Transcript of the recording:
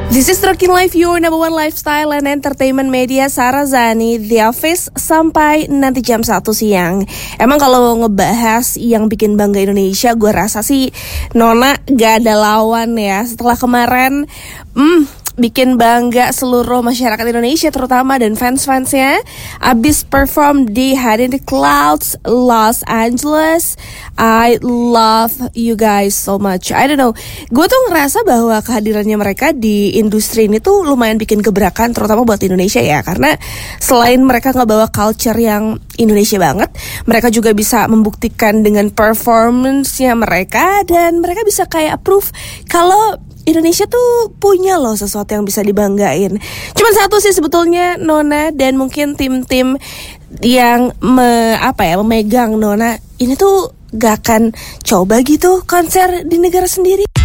This is Rockin' Life, your number one lifestyle and entertainment media, Sarah Zani, The Office, sampai nanti jam 1 siang. Emang kalau ngebahas yang bikin bangga Indonesia, gue rasa sih Nona gak ada lawan ya. Setelah kemarin, bikin bangga seluruh masyarakat Indonesia terutama dan fans-fansnya abis perform di Hide in the Clouds, Los Angeles. I love you guys so much. I don't know, gue tuh ngerasa bahwa kehadirannya mereka di industri ini tuh lumayan bikin gebrakan terutama buat Indonesia ya. Karena selain mereka ngebawa culture yang Indonesia banget, mereka juga bisa membuktikan dengan performance-nya mereka. Dan mereka bisa kayak proof kalau Indonesia tuh punya loh sesuatu yang bisa dibanggain. Cuman satu sih sebetulnya Nona dan mungkin tim-tim yang memegang Nona ini tuh gak akan coba gitu konser di negara sendiri.